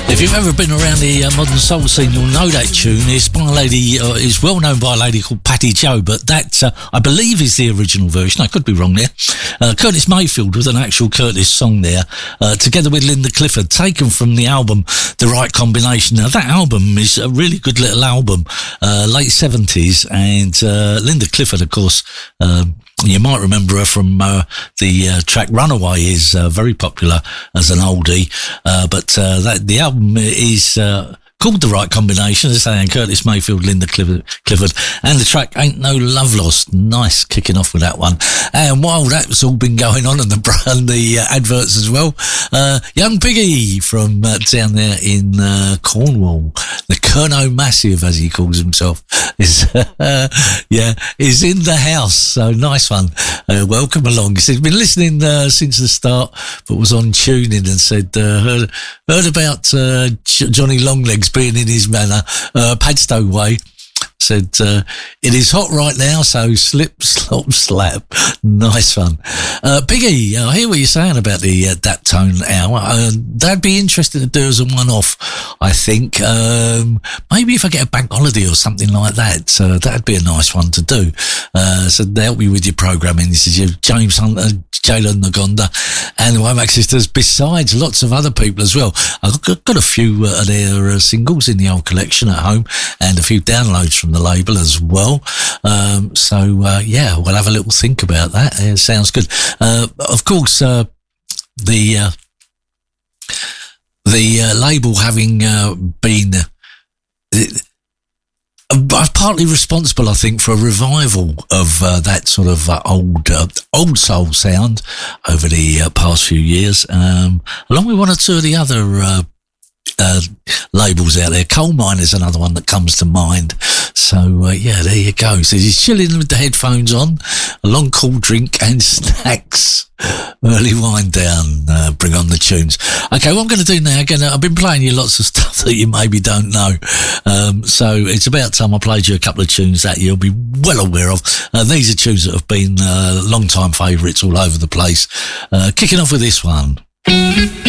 If you've ever been around the modern soul scene, you'll know that tune. It's by a lady, it's well known by a lady called Patti Jo, but that, I believe, is the original version. I could be wrong there. Curtis Mayfield with an actual Curtis song there, together with Linda Clifford, taken from the album The Right Combination. Now, that album is a really good little album, late 70s, and Linda Clifford, of course, you might remember her from the track Runaway, is very popular as an oldie, but the album is called The Right Combination, as I say, Curtis Mayfield, Linda Clifford, and the track Ain't No Love Lost. Nice kicking off with that one. And while that's all been going on in the adverts as well, Young Piggy from down there in Cornwall, the Kerno Massive, as he calls himself, is in the house. So nice one. Welcome along. He said, been listening since the start, but was on tuning and said, heard about Johnny Longlegs being in his manor, Padstow way. Said, it is hot right now, so slip, slop, slap. Nice one. Piggy, I hear what you're saying about the Daptone hour. That'd be interesting to do as a one-off, I think. Maybe if I get a bank holiday or something like that, that'd be a nice one to do. So to help you with your programming, this is your James Hunter, Jaylen Nagonda, and the Womack Sisters, besides lots of other people as well. I've got a few of their singles in the old collection at home, and a few downloads from the label as well. We'll have a little think about that. It sounds good. Of course, the label having been partly responsible, I think, for a revival of that sort of old soul sound over the past few years, along with one or two of the other labels out there. Coal Mine is another one that comes to mind. So, there you go. So he's chilling with the headphones on, a long cool drink and snacks. Early wind down, bring on the tunes. Okay, what I'm going to do now, again, I've been playing you lots of stuff that you maybe don't know. So it's about time I played you a couple of tunes that you'll be well aware of. These are tunes that have been long-time favourites all over the place. Kicking off with this one.